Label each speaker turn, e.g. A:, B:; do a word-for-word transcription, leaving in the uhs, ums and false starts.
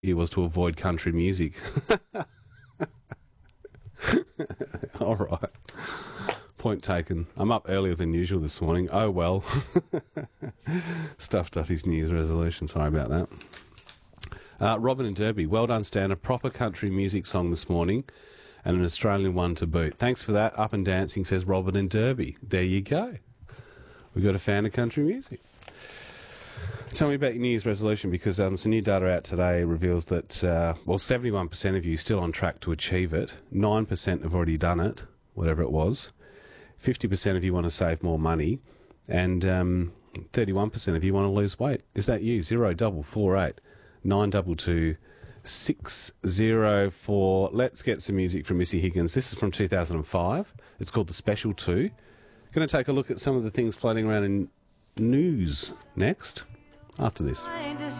A: year was to avoid country music. All right. Point taken. I'm up earlier than usual this morning. Oh well. Stuffed up his New Year's resolution. Sorry about that. Uh, Robin and Derby. Well done, Stan. A proper country music song this morning and an Australian one to boot. Thanks for that. Up and dancing, says Robin and Derby. There you go. We've got a fan of country music. Tell me about your New Year's resolution, because um, some new data out today reveals that, uh, well, seventy-one percent of you still on track to achieve it. nine percent have already done it, whatever it was. fifty percent of you want to save more money. And um, thirty-one percent of you want to lose weight. Is that you? Zero double four eight nine double two six zero four. Let's get some music from Missy Higgins. This is from two thousand five. It's called The Special Two. Going to take a look at some of the things floating around in news next, after this.